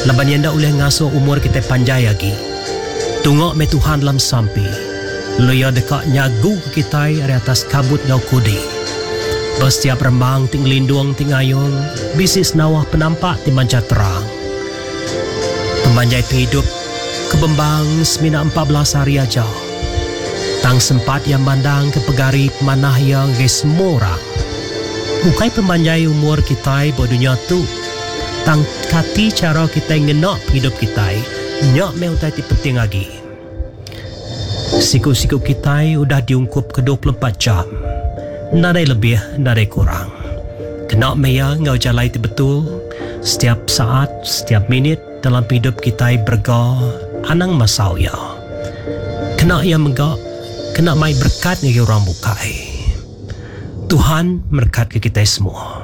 Laban yanda oleh ngaso umur kita panjang lagi. Tungok me Tuhan dalam sampi. Loya dekat nyagu ke kita dari atas kabut ngau kudi. Setiap rembang ting lindung ting ayung, bisis nawah penampak di manca terang. Pemanjai penghidup kebembang semina 14 hari aja. Tang sempat yang bandang ke pegari pemanah yang gesmora. Bukai pemanjai umur kita bodunya tu. Tang kati cara kita ngenak hidup kita. Nyak me utai ti penting lagi. Siku-siku kita udah diungkup ke 24 jam. Nadai lebih, nadai kurang. Kena mea ngau jalai betul. Setiap saat, setiap minit dalam hidup kita berga anang masau ya. Kena ia megak, kena mai berkat ngagi orang bukai. Tuhan berkat ke kita semua.